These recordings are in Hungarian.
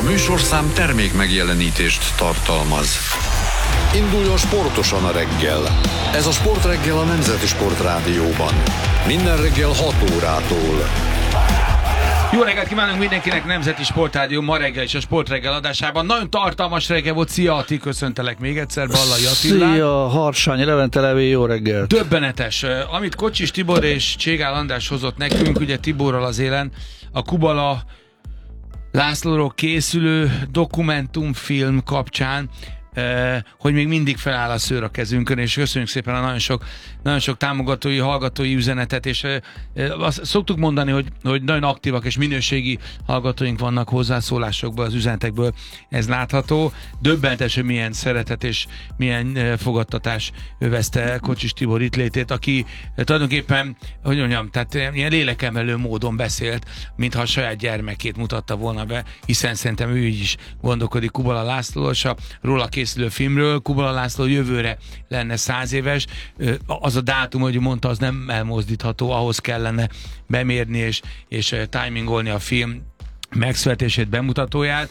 műsorszám termék megjelenítést tartalmaz. Induljon sportosan a reggel. Ez a Sportreggel a Nemzeti Sportrádióban. Minden reggel 6 órától. Jó reggelt kívánunk mindenkinek, Nemzeti Sportrádió ma reggel is a Sportreggel adásában. Nagyon tartalmas reggel volt. Szia Ati, köszöntelek még egyszer, Ballai Attilán. Szia Harsányi, Levente Levi, jó reggelt. Döbbenetes. Amit Kocsis Tibor és Cségál András hozott nekünk, ugye Tiborral az élen, a Kubala Lászlóról készülő dokumentumfilm kapcsán, hogy még mindig feláll a szőr a kezünkön, és köszönjük szépen a nagyon sok támogatói, hallgatói üzenetet, és azt szoktuk mondani, hogy nagyon aktívak és minőségi hallgatóink vannak, hozzászólásokból, az üzenetekből ez látható. Döbbentes, hogy milyen szeretet és milyen fogadtatás övezte Kocsis Tibor itt létét, aki tulajdonképpen, hogy mondjam, tehát ilyen lélekemelő módon beszélt, mintha a saját gyermekét mutatta volna be, hiszen szerintem ő is gondolkodik Kubala Lászlóról, és a róla készülő filmről. Kubala László jövőre lenne 100 éves. Az a dátum, hogy mondta, az nem elmozdítható, ahhoz kellene bemérni és timingolni a film megszületését, bemutatóját.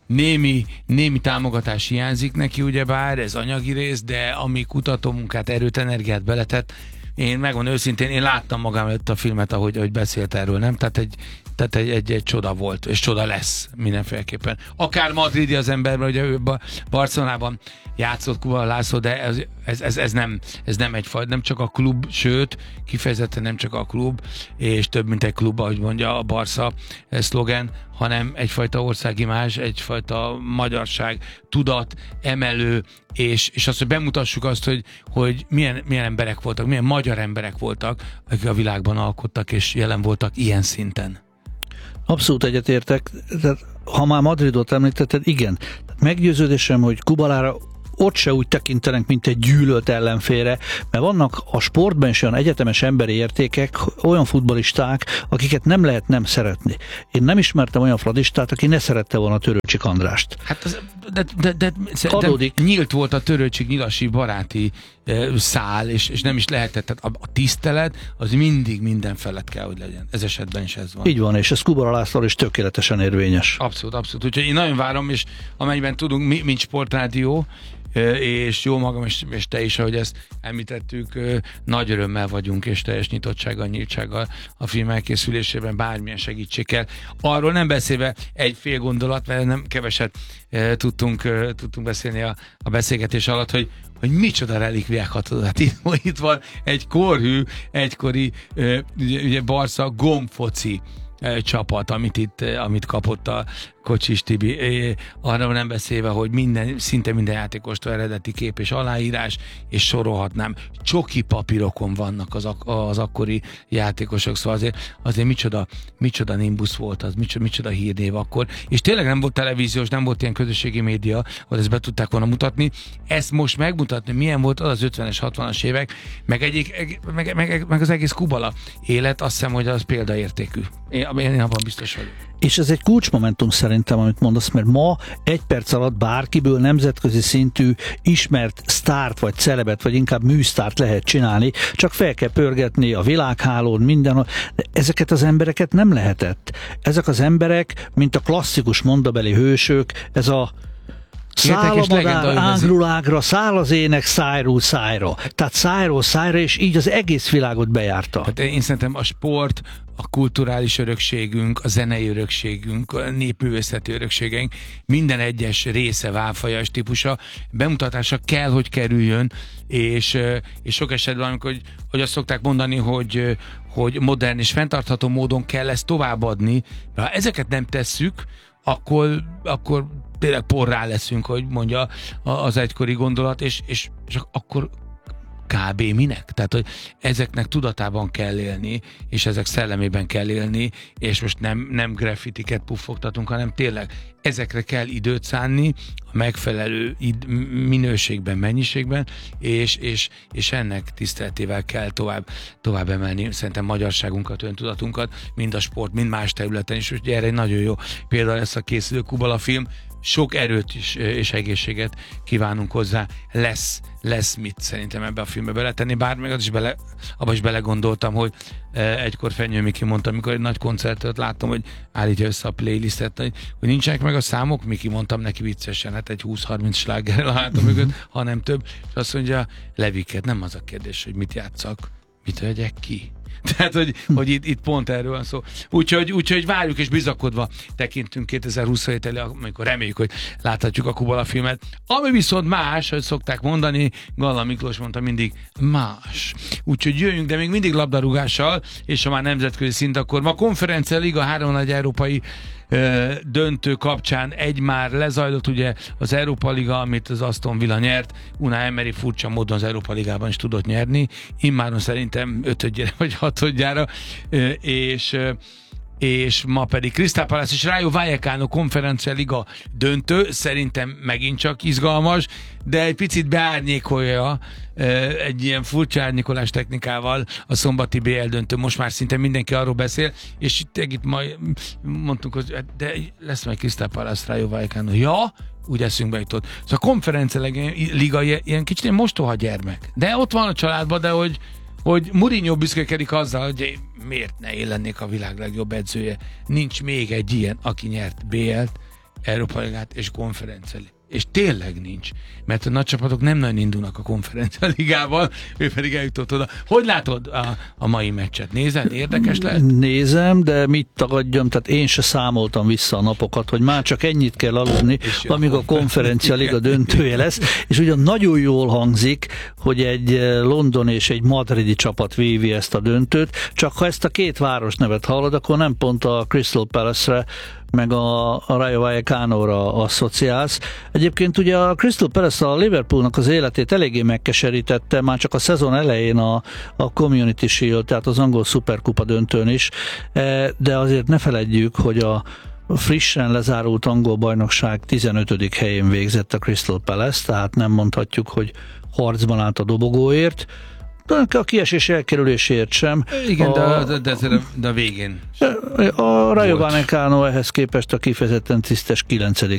Némi támogatás hiányzik neki, ugyebár ez anyagi rész, de ami kutatómunkát, erőt, energiát beletett, én megmondom őszintén, én láttam magam előtt a filmet, ahogy beszélt erről, nem? Tehát egy csoda volt, és csoda lesz mindenféleképpen. Akár madridi az ember, mert ugye ő Barcelonában játszott Kubala László, de ez nem egyfajta, nem csak a klub, sőt, kifejezetten nem csak a klub, és több mint egy klub, ahogy mondja a Barca szlogen, hanem egyfajta országimázs, egyfajta magyarság, tudat, emelő, és azt, hogy bemutassuk azt, hogy milyen emberek voltak, milyen magyar emberek voltak, akik a világban alkottak, és jelen voltak ilyen szinten. Abszolút egyetértek, ha már Madridot említetted, igen. Meggyőződésem, hogy Kubalára ott se úgy tekintenek, mint egy gyűlölt ellenfélre, mert vannak a sportban is olyan egyetemes emberi értékek, olyan futballisták, akiket nem lehet nem szeretni. Én nem ismertem olyan fradistát, aki ne szerette volna Törőcsik Andrást. Hát de nyílt volt a Törőcsik-Nyilasi baráti szál, és nem is lehetett. Tehát a tisztelet az mindig minden felett kell, hogy legyen. Ez esetben is ez van. Így van, és ez Kubala Lászlóra is tökéletesen érvényes. Abszolút. Úgyhogy én nagyon várom, és amennyiben tudunk, mint Sportrádió, és jó magam, és te is, ahogy ezt említettük, nagy örömmel vagyunk, és teljes nyitottsággal, nyíltsággal a film elkészülésében bármilyen segítség kell. Arról nem beszélve egy fél gondolat, mert nem keveset tudtunk beszélni a beszélgetés alatt, hogy micsoda relikviákat tudod. Hát itt van egy korhű, egykori ugye Barca gombfoci csapat, amit kapott a Kocsis Tibi. Arra nem beszélve, hogy szinte minden játékostól eredeti kép és aláírás, és sorolhatnám. Csoki papírokon vannak az akkori játékosok, szóval azért micsoda nimbusz volt az, micsoda hírnév akkor. És tényleg nem volt televíziós, nem volt ilyen közösségi média, hogy ezt be tudták volna mutatni. Ezt most megmutatni, milyen volt az 50-es, 60-as évek, meg az egész Kubala élet, azt hiszem, hogy az példaértékű. Én abban biztos vagyok. És ez egy kulcsmomentum szerintem, amit mondasz, mert ma egy perc alatt bárkiből nemzetközi szintű ismert sztárt, vagy celebet, vagy inkább műsztárt lehet csinálni, csak fel kell pörgetni a világhálón, mindenhol. De ezeket az embereket nem lehetett. Ezek az emberek, mint a klasszikus mondabeli hősök, ez a száll a madár ágról ágra, száll az ének szájról szájra. Tehát szájról szájra, és így az egész világot bejárta. Hát én szerintem a sport, a kulturális örökségünk, a zenei örökségünk, a népművészeti örökségeink minden egyes része, válfaja és típusa bemutatásra kell, hogy kerüljön, és sok esetben, amikor, hogy azt szokták mondani, hogy modern és fenntartható módon kell ezt továbbadni. Ha ezeket nem tesszük, akkor tényleg porrá leszünk, hogy mondja az egykori gondolat, és akkor kb. Minek? Tehát, hogy ezeknek tudatában kell élni, és ezek szellemében kell élni, és most nem graffitiket puffogtatunk, hanem tényleg ezekre kell időt szánni, a megfelelő minőségben, mennyiségben, és ennek tiszteletével kell tovább emelni szerintem magyarságunkat, öntudatunkat, mind a sport, mind más területen is. Ugye erre egy nagyon jó példa lesz a készülő Kubala film. sok erőt is, és egészséget kívánunk hozzá. Lesz mit szerintem ebbe a filmbe beletenni, bár meg abba is belegondoltam, hogy egykor Fenyő Miki mondta, amikor egy nagy koncertet láttam, hogy állítja össze a playlistet, hogy nincsenek meg a számok, Miki, mondtam neki viccesen, hát egy 20-30 slágerrel a hátam mögött, hanem több, és azt mondja, Leviket, nem az a kérdés, hogy mit játszak, mit vegyek ki. Tehát, hogy itt pont erről van szó. Úgyhogy várjuk és bizakodva tekintünk 2027 elé, amikor reméljük, hogy láthatjuk a Kubala filmet. Ami viszont más, hogy szokták mondani, Galla Miklós mondta mindig, más. Úgyhogy jöjjünk, de még mindig labdarúgással, és ha már nemzetközi szint, akkor ma Konferencia Liga 3 nagy európai döntő kapcsán egy már lezajlott, ugye az Európa Liga, amit az Aston Villa nyert, Unai Emery furcsa módon az Európa Ligában is tudott nyerni, immáron szerintem 5-gyere vagy 6-gyára, és ma pedig Crystal Palace és Rayo Vallecano Konferencia Liga döntő, szerintem megint csak izgalmas, de egy picit beárnyékolja egy ilyen furcsa árnyékolás technikával a szombati BL döntő. Most már szinte mindenki arról beszél, és itt majd mondtunk, hogy de lesz majd Crystal Palace Rayo Vallecano. Ja, úgy eszünkbe jutott. Szóval a Konferencia Liga ilyen kicsit ilyen mostoha gyermek. De ott van a családban, de hogy Mourinho büszkékedik azzal, hogy miért ne én lennék a világ legjobb edzője. Nincs még egy ilyen, aki nyert BL-t, Európa Ligát és Konferencia Ligát. És tényleg nincs, mert a nagy csapatok nem nagyon indulnak a Konferencia Ligával, ő pedig eljutott oda. Hogy látod a mai meccset? Nézed? Érdekes lehet? Nézem, de mit tagadjam, tehát én se számoltam vissza a napokat, hogy már csak ennyit kell aludni, amíg a Konferencia Liga döntője lesz, és ugyan nagyon jól hangzik, hogy egy London és egy madridi csapat vívi ezt a döntőt, csak ha ezt a két városnevet hallod, akkor nem pont a Crystal Palace-re meg a Rayo Vallecano-ra asszociálsz. Egyébként ugye a Crystal Palace a Liverpoolnak az életét eléggé megkeserítette, már csak a szezon elején a Community Shield, tehát az angol szuperkupa döntőn is, de azért ne feledjük, hogy a frissen lezárult angol bajnokság 15. helyén végzett a Crystal Palace, tehát nem mondhatjuk, hogy harcban állt a dobogóért, de a kiesés elkerüléséért sem. Igen, de a végén. A Rayo Vallecano ehhez képest a kifejezetten tisztes 9.